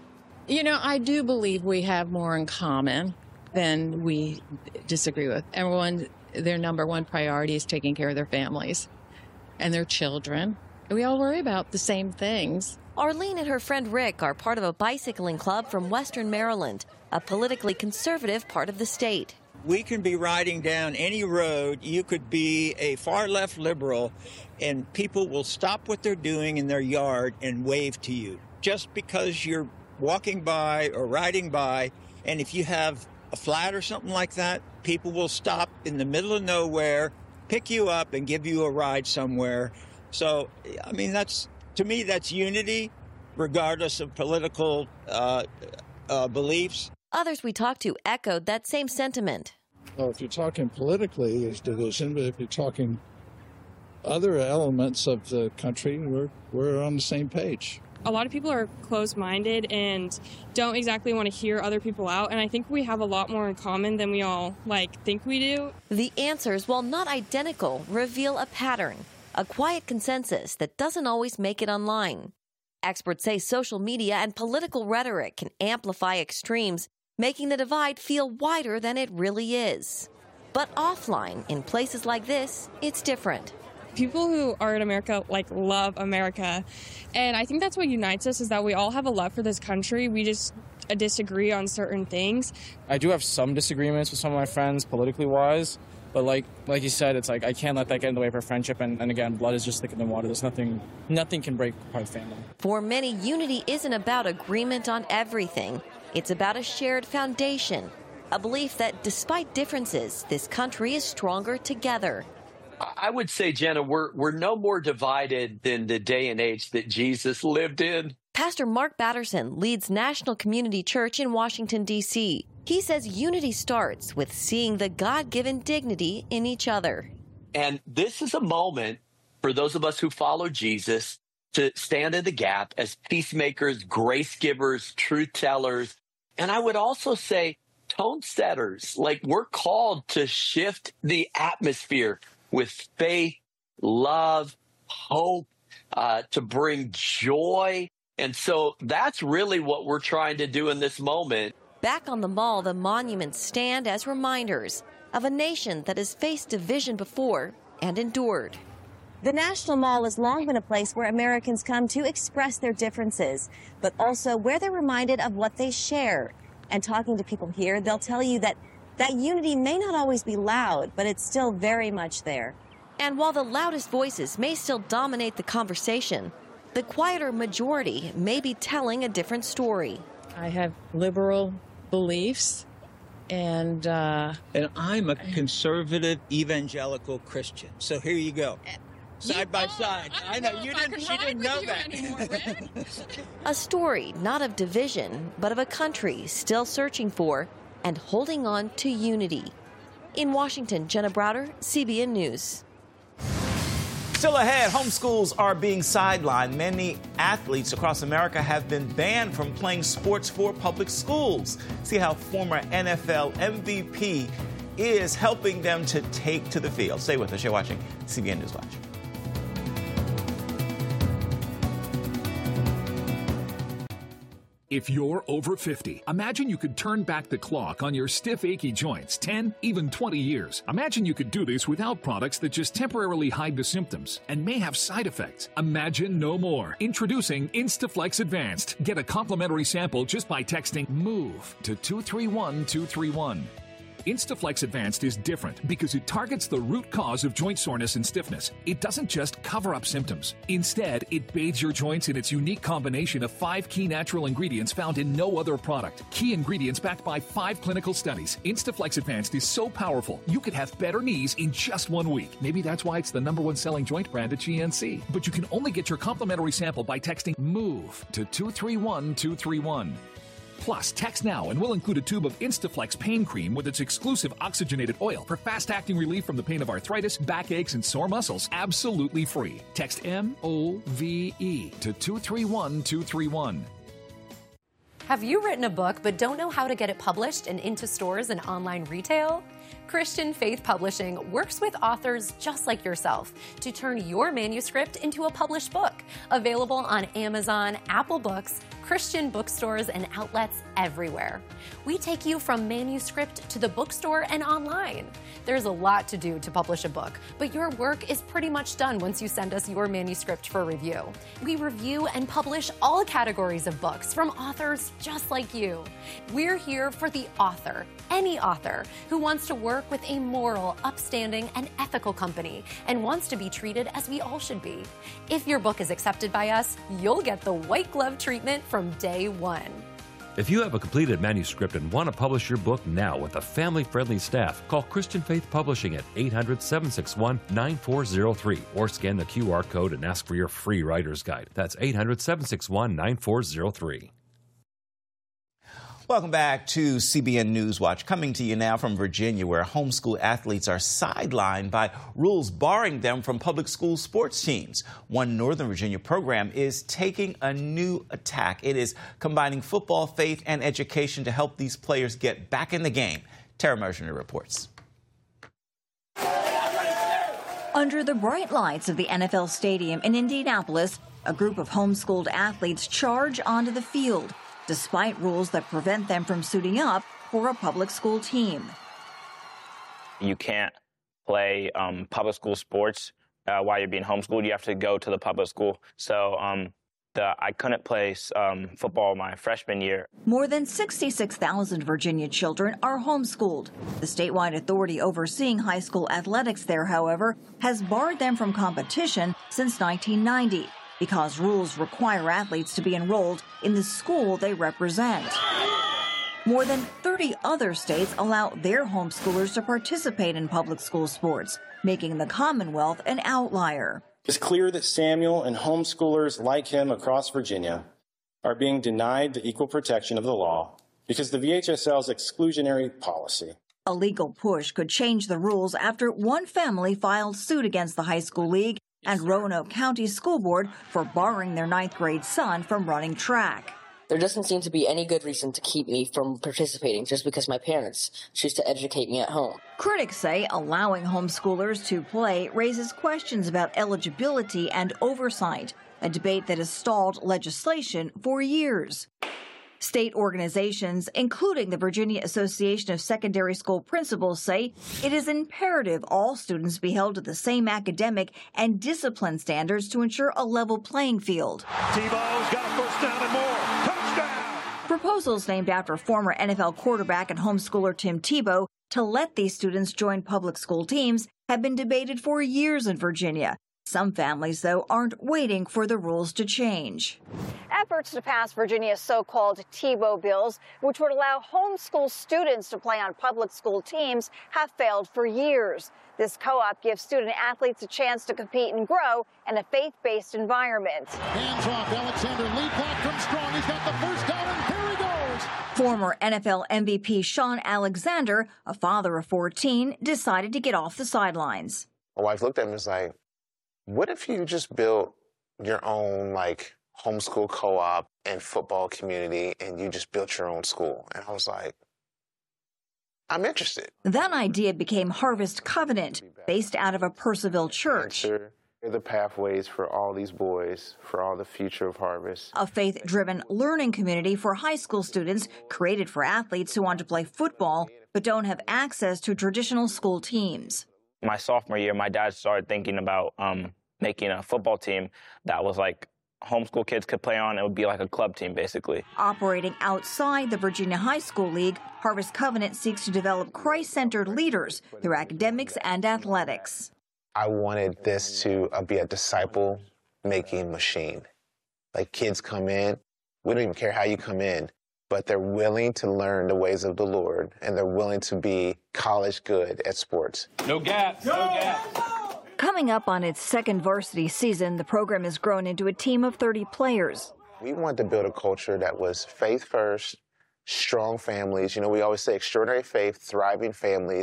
You know, I do believe we have more in common than we disagree with. Everyone, their number one priority is taking care of their families and their children. We all worry about the same things. Arlene and her friend Rick are part of a bicycling club from Western Maryland, a politically conservative part of the state. We can be riding down any road. You could be a far-left liberal, and people will stop what they're doing in their yard and wave to you just because you're walking by or riding by. And if you have a flat or something like that, people will stop in the middle of nowhere, pick you up, and give you a ride somewhere. So, I mean, that's, to me, that's unity, regardless of political uh, uh, beliefs. Others we talked to echoed that same sentiment. Well, if you're talking politically, it's division, but if you're talking other elements of the country, we're, we're on the same page. A lot of people are closed-minded and don't exactly want to hear other people out, and I think we have a lot more in common than we all like think we do. The answers, while not identical, reveal a pattern, a quiet consensus that doesn't always make it online. Experts say social media and political rhetoric can amplify extremes, making the divide feel wider than it really is. But offline, in places like this, it's different. People who are in America, like, love America. And I think that's what unites us, is that we all have a love for this country. We just disagree on certain things. I do have some disagreements with some of my friends, politically wise. But like like you said, it's like I can't let that get in the way of our friendship. And, and again, blood is just thicker than water. There's nothing, nothing can break apart a family. For many, unity isn't about agreement on everything. It's about a shared foundation, a belief that despite differences, this country is stronger together. I would say, Jenna, we're we're no more divided than the day and age that Jesus lived in. Pastor Mark Batterson leads National Community Church in Washington, D C He says unity starts with seeing the God-given dignity in each other. And this is a moment for those of us who follow Jesus to stand in the gap as peacemakers, grace givers, truth tellers. And I would also say tone setters. Like, we're called to shift the atmosphere with faith, love, hope, uh, to bring joy. And so that's really what we're trying to do in this moment. Back on the Mall, the monuments stand as reminders of a nation that has faced division before and endured. The National Mall has long been a place where Americans come to express their differences, but also where they're reminded of what they share. And talking to people here, they'll tell you that that unity may not always be loud, but it's still very much there. And while the loudest voices may still dominate the conversation, the quieter majority may be telling a different story. I have liberal beliefs, and uh, and I'm a conservative evangelical Christian. So here you go, side you by side. I, I know, know you didn't. She didn't know that. Anymore, a story not of division, but of a country still searching for and holding on to unity. In Washington, Jenna Browder, C B N News. Still ahead, homeschools are being sidelined. Many athletes across America have been banned from playing sports for public schools. See how former N F L M V P is helping them to take to the field. Stay with us. You're watching C B N News Watch. If you're over fifty, imagine you could turn back the clock on your stiff, achy joints ten, even twenty years. Imagine you could do this without products that just temporarily hide the symptoms and may have side effects. Imagine no more. Introducing Instaflex Advanced. Get a complimentary sample just by texting MOVE to two three one two three one. Instaflex Advanced is different because it targets the root cause of joint soreness and stiffness. It doesn't just cover up symptoms. Instead, it bathes your joints in its unique combination of five key natural ingredients found in no other product. Key ingredients backed by five clinical studies. Instaflex Advanced is so powerful, you could have better knees in just one week. Maybe that's why it's the number one selling joint brand at G N C. But you can only get your complimentary sample by texting MOVE to two three one two three one. Plus, text now and we'll include a tube of Instaflex pain cream with its exclusive oxygenated oil for fast-acting relief from the pain of arthritis, backaches, and sore muscles, absolutely free. Text M O V E to two three one two three one. Have you written a book but don't know how to get it published and into stores and online retail? Christian Faith Publishing works with authors just like yourself to turn your manuscript into a published book. Available on Amazon, Apple Books, Christian bookstores, and outlets everywhere. We take you from manuscript to the bookstore and online. There's a lot to do to publish a book, but your work is pretty much done once you send us your manuscript for review. We review and publish all categories of books from authors just like you. We're here for the author, any author, who wants to work with a moral, upstanding, and ethical company and wants to be treated as we all should be. If your book is accepted by us, you'll get the white glove treatment from day one. If you have a completed manuscript and want to publish your book now with a family-friendly staff, call Christian Faith Publishing at eight hundred, seven six one, nine four zero three or scan the Q R code and ask for your free writer's guide. That's eight hundred, seven six one, nine four zero three. Welcome back to C B N Newswatch. Coming to you now from Virginia, where homeschool athletes are sidelined by rules barring them from public school sports teams. One Northern Virginia program is taking a new attack. It is combining football, faith, and education to help these players get back in the game. Tara Mershner reports. Under the bright lights of the N F L Stadium in Indianapolis, a group of homeschooled athletes charge onto the field, despite rules that prevent them from suiting up for a public school team. You can't play um, public school sports uh, while you're being homeschooled. You have to go to the public school. So um, the, I couldn't play um, football my freshman year. More than sixty-six thousand Virginia children are homeschooled. The statewide authority overseeing high school athletics there, however, has barred them from competition since nineteen ninety. Because rules require athletes to be enrolled in the school they represent. More than thirty other states allow their homeschoolers to participate in public school sports, making the Commonwealth an outlier. It's clear that Samuel and homeschoolers like him across Virginia are being denied the equal protection of the law because the V H S L's exclusionary policy. A legal push could change the rules after one family filed suit against the high school league and Roanoke County School Board for barring their ninth grade son from running track. There doesn't seem to be any good reason to keep me from participating just because my parents choose to educate me at home. Critics say allowing homeschoolers to play raises questions about eligibility and oversight, a debate that has stalled legislation for years. State organizations, including the Virginia Association of Secondary School Principals, say it is imperative all students be held to the same academic and discipline standards to ensure a level playing field. Tebow's got a first down and more. Touchdown! Proposals named after former N F L quarterback and homeschooler Tim Tebow to let these students join public school teams have been debated for years in Virginia. Some families, though, aren't waiting for the rules to change. Efforts to pass Virginia's so-called Tebow bills, which would allow homeschool students to play on public school teams, have failed for years. This co-op gives student athletes a chance to compete and grow in a faith-based environment. Hands off, Alexander Leacock from Strong. He's got the first down, and here he goes. Former N F L M V P Sean Alexander, a father of fourteen, decided to get off the sidelines. My wife looked at me and was like, what if you just built your own, like, homeschool co-op and football community and you just built your own school? And I was like, I'm interested. That idea became Harvest Covenant, based out of a Purcellville church. Here are the pathways for all these boys, for all the future of Harvest. A faith-driven learning community for high school students created for athletes who want to play football but don't have access to traditional school teams. My sophomore year, my dad started thinking about um, making a football team that was like homeschool kids could play on. It would be like a club team, basically. Operating outside the Virginia High School League, Harvest Covenant seeks to develop Christ-centered leaders through academics and athletics. I wanted this to uh, be a disciple-making machine. Like, kids come in, we don't even care how you come in, but they're willing to learn the ways of the Lord, and they're willing to be college good at sports. No gaps, no gaps. Coming up on its second varsity season, the program has grown into a team of thirty players. We wanted to build a culture that was faith first, strong families. You know, we always say extraordinary faith, thriving families,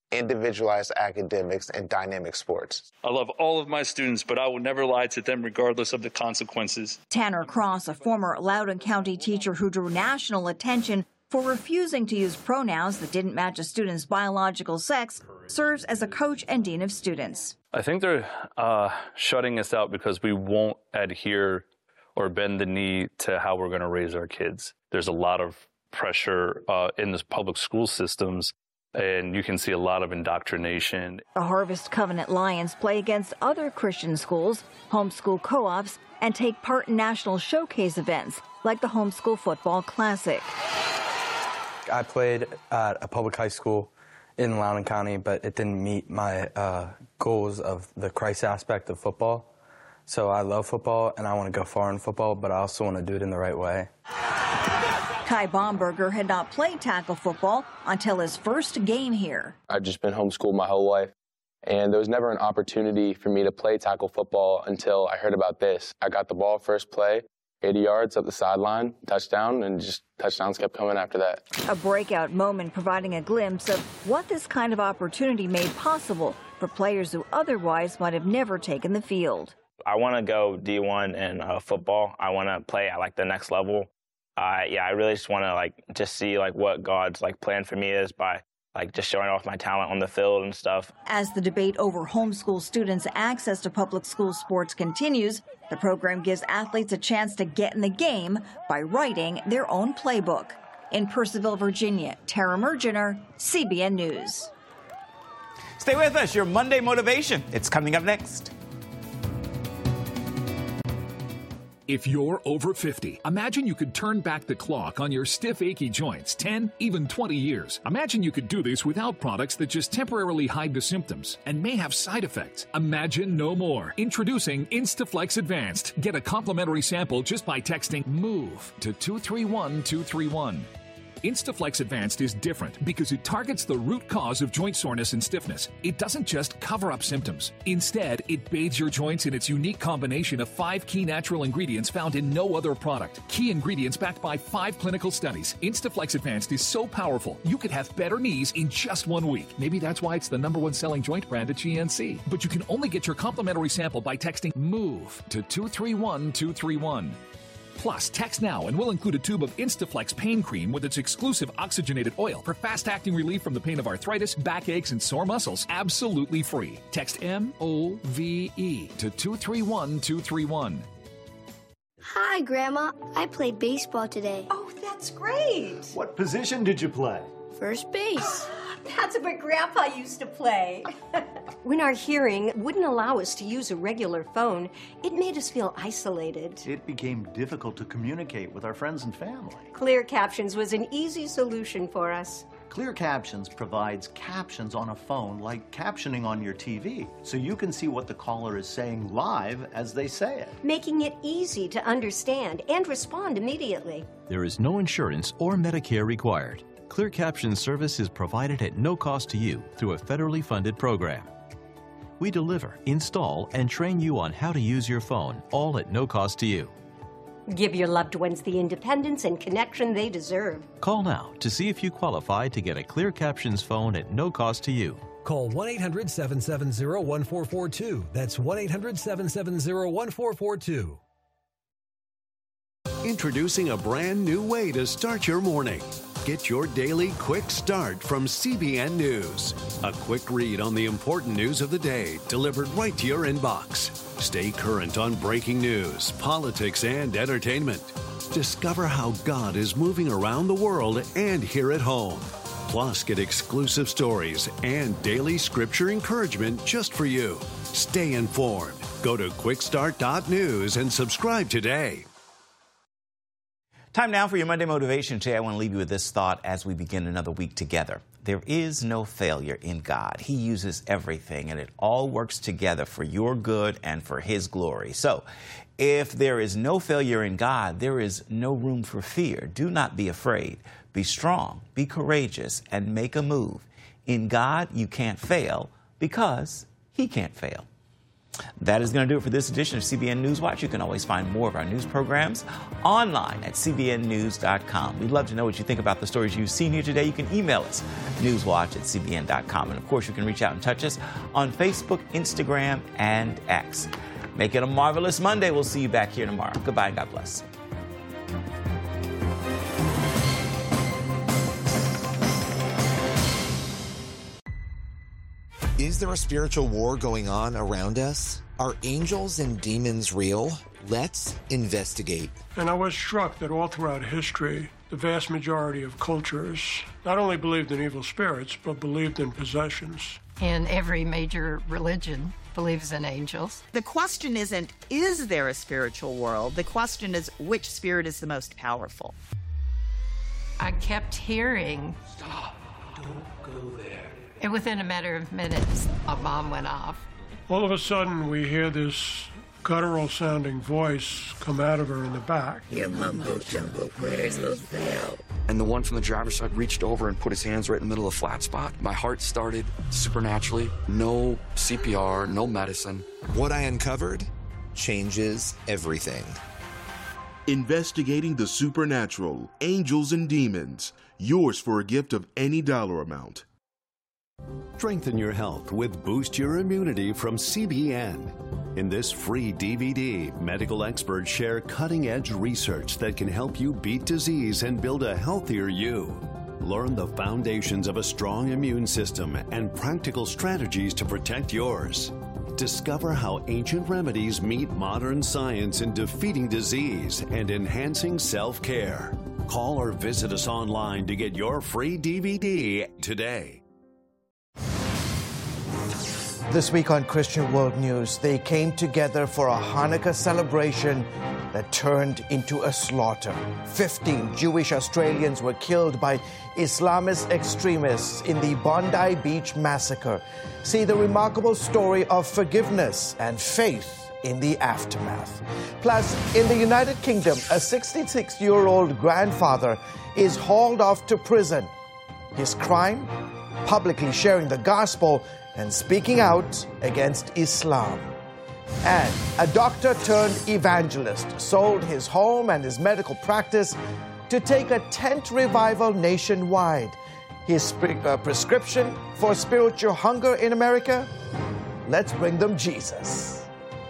individualized academics, and dynamic sports. I love all of my students, but I will never lie to them regardless of the consequences. Tanner Cross, a former Loudoun County teacher who drew national attention for refusing to use pronouns that didn't match a student's biological sex, serves as a coach and dean of students. I think they're uh, shutting us out because we won't adhere or bend the knee to how we're going to raise our kids. There's a lot of pressure uh, in the public school systems, and you can see a lot of indoctrination. The Harvest Covenant Lions play against other Christian schools, homeschool co-ops, and take part in national showcase events like the Homeschool Football Classic. I played at a public high school in Loudoun County, but it didn't meet my uh, goals of the Christ aspect of football. So I love football, and I want to go far in football, but I also want to do it in the right way. Kai Baumberger had not played tackle football until his first game here. I've just been homeschooled my whole life, and there was never an opportunity for me to play tackle football until I heard about this. I got the ball first play, eighty yards up the sideline, touchdown, and just touchdowns kept coming after that. A breakout moment providing a glimpse of what this kind of opportunity made possible for players who otherwise might have never taken the field. I want to go D one in uh, football. I want to play at like the next level. Uh, yeah, I really just want to like just see like what God's like plan for me is by like just showing off my talent on the field and stuff. As the debate over homeschool students' access to public school sports continues, the program gives athletes a chance to get in the game by writing their own playbook. In Purcellville, Virginia, Tara Mergener, C B N News. Stay with us. Your Monday Motivation. It's coming up next. If you're over fifty, imagine you could turn back the clock on your stiff, achy joints ten, even twenty years. Imagine you could do this without products that just temporarily hide the symptoms and may have side effects. Imagine no more. Introducing Instaflex Advanced. Get a complimentary sample just by texting MOVE to two three one two three one. Instaflex Advanced is different because it targets the root cause of joint soreness and stiffness. It doesn't just cover up symptoms. Instead, it bathes your joints in its unique combination of five key natural ingredients found in no other product. Key ingredients backed by five clinical studies. Instaflex Advanced is so powerful, you could have better knees in just one week. Maybe that's why it's the number one selling joint brand at G N C. But you can only get your complimentary sample by texting MOVE to two three one two three one. Plus, text now and we'll include a tube of Instaflex pain cream with its exclusive oxygenated oil for fast-acting relief from the pain of arthritis, backaches, and sore muscles, absolutely free. Text M O V E to two three one two three one. Hi, Grandma. I played baseball today. Oh, that's great. What position did you play? First base. That's what Grandpa used to play. When our hearing wouldn't allow us to use a regular phone, it made us feel isolated. It became difficult to communicate with our friends and family. Clear Captions was an easy solution for us. Clear Captions provides captions on a phone like captioning on your T V, so you can see what the caller is saying live as they say it, making it easy to understand and respond immediately. There is no insurance or Medicare required. Clear Captions service is provided at no cost to you through a federally funded program. We deliver, install, and train you on how to use your phone, all at no cost to you. Give your loved ones the independence and connection they deserve. Call now to see if you qualify to get a Clear Captions phone at no cost to you. Call one eight hundred seven seven zero one four four two. That's one eight hundred seven seven zero one four four two. Introducing a brand new way to start your morning. Get your daily quick start from C B N News. A quick read on the important news of the day delivered right to your inbox. Stay current on breaking news, politics, and entertainment. Discover how God is moving around the world and here at home. Plus, get exclusive stories and daily scripture encouragement just for you. Stay informed. Go to quick start dot news and subscribe today. Time now for your Monday Motivation. Today I want to leave you with this thought as we begin another week together. There is no failure in God. He uses everything, and it all works together for your good and for His glory. So, if there is no failure in God, there is no room for fear. Do not be afraid. Be strong, be courageous, and make a move. In God, you can't fail because He can't fail. That is going to do it for this edition of C B N Newswatch. You can always find more of our news programs online at c b n news dot com. We'd love to know what you think about the stories you've seen here today. You can email us, newswatch at c b n dot com. And, of course, you can reach out and touch us on Facebook, Instagram, and X. Make it a marvelous Monday. We'll see you back here tomorrow. Goodbye and God bless. Is there a spiritual war going on around us? Are angels and demons real? Let's investigate. And I was struck that all throughout history, the vast majority of cultures not only believed in evil spirits, but believed in possessions. And every major religion believes in angels. The question isn't, is there a spiritual world? The question is, which spirit is the most powerful? I kept hearing, "Stop, don't go there." And within a matter of minutes, a bomb went off. All of a sudden, we hear this guttural-sounding voice come out of her in the back. Your mumbo-jumbo prayers will fail. And the one from the driver's side reached over and put his hands right in the middle of the flat spot. My heart started supernaturally. No C P R, no medicine. What I uncovered changes everything. Investigating the supernatural, angels and demons. Yours for a gift of any dollar amount. Strengthen your health with Boost Your Immunity from C B N. In this free D V D, medical experts share cutting-edge research that can help you beat disease and build a healthier you. Learn the foundations of a strong immune system and practical strategies to protect yours. Discover how ancient remedies meet modern science in defeating disease and enhancing self-care. Call or visit us online to get your free D V D today. This week on Christian World News, they came together for a Hanukkah celebration that turned into a slaughter. Fifteen Jewish Australians were killed by Islamist extremists in the Bondi Beach massacre. See the remarkable story of forgiveness and faith in the aftermath. Plus, in the United Kingdom, a sixty-six-year-old grandfather is hauled off to prison. His crime? Publicly sharing the gospel and speaking out against Islam. And a doctor turned evangelist sold his home and his medical practice to take a tent revival nationwide. His uh, prescription for spiritual hunger in America? Let's bring them Jesus.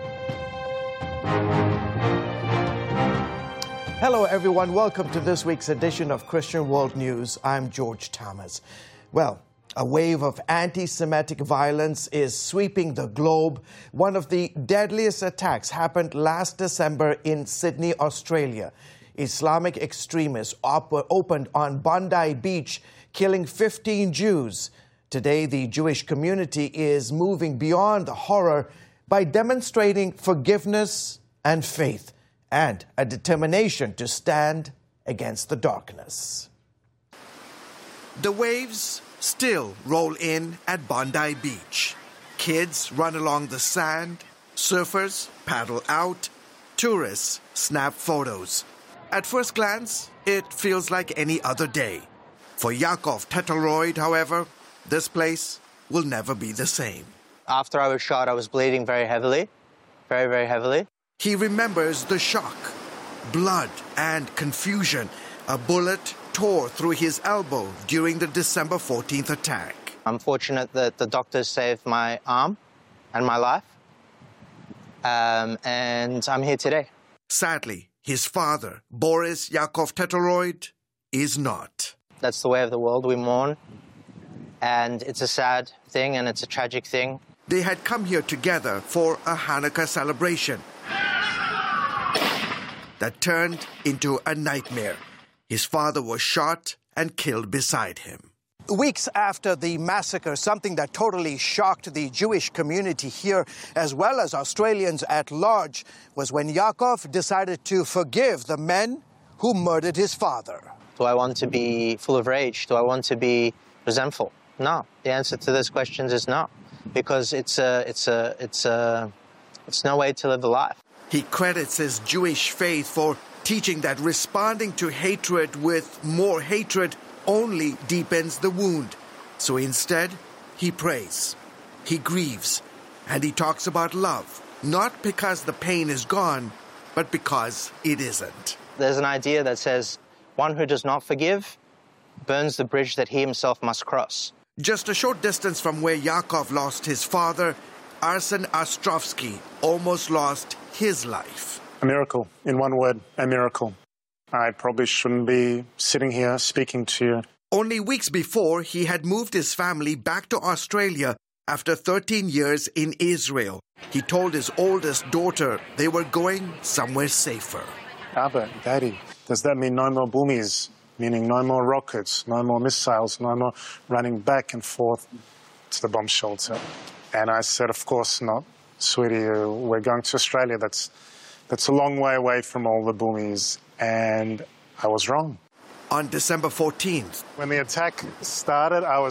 Hello, everyone. Welcome to this week's edition of Christian World News. I'm George Thomas. Well, a wave of anti-Semitic violence is sweeping the globe. One of the deadliest attacks happened last December in Sydney, Australia. Islamic extremists op- opened on Bondi Beach, killing fifteen Jews. Today, the Jewish community is moving beyond the horror by demonstrating forgiveness and faith and a determination to stand against the darkness. The waves still roll in at Bondi Beach. Kids run along the sand, surfers paddle out, tourists snap photos. At first glance, it feels like any other day. For Yakov Tetelroyd, however, this place will never be the same. After I was shot, I was bleeding very heavily, very, very heavily. He remembers the shock, blood and confusion. A bullet tore through his elbow during the December fourteenth attack. I'm fortunate that the doctors saved my arm and my life, um, and I'm here today. Sadly, his father, Boris Yakov Tetelroyd, is not. That's the way of the world. We mourn, and it's a sad thing, and it's a tragic thing. They had come here together for a Hanukkah celebration that turned into a nightmare. His father was shot and killed beside him. Weeks after the massacre, something that totally shocked the Jewish community here, as well as Australians at large, was when Yakov decided to forgive the men who murdered his father. Do I want to be full of rage? Do I want to be resentful? No. The answer to those questions is no, because it's a, it's a, it's a, it's no way to live a life. He credits his Jewish faith for teaching that responding to hatred with more hatred only deepens the wound. So instead, he prays, he grieves, And he talks about love, not because the pain is gone, but because it isn't. There's an idea that says, one who does not forgive burns the bridge that he himself must cross. Just a short distance from where Yakov lost his father, Arsen Ostrovsky almost lost his life. A miracle. In one word, a miracle. I probably shouldn't be sitting here speaking to you. Only weeks before, he had moved his family back to Australia after thirteen years in Israel. He told his oldest daughter they were going somewhere safer. Abba, Daddy, does that mean no more boomies? Meaning no more rockets, no more missiles, no more running back and forth to the bomb shelter? And I said, of course not, sweetie. Uh, we're going to Australia. That's, that's a long way away from all the boomies. And I was wrong. On December fourteenth, when the attack started, I was